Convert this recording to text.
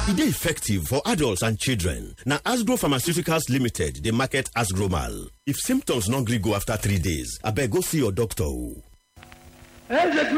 It is effective for adults and children. Now, Asgro Pharmaceuticals Limited, they market Asgromal. If symptoms not go after 3 days, I beg go see your doctor.